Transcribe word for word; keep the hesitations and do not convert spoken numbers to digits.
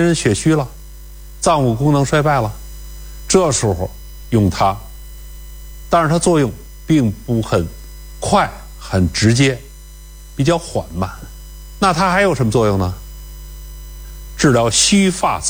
人血虚了，脏腑功能衰败了，这时候用它，但是它作用并不很快、很直接，比较缓慢。那它还有什么作用呢？治疗须发